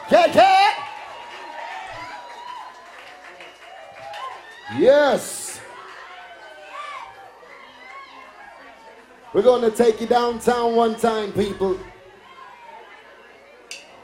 KK! Yes! We're going to take you downtown one time, people.